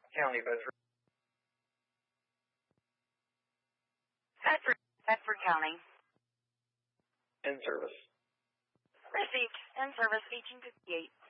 County, Bedford. Bedford County. In service. Received. In service, 1858.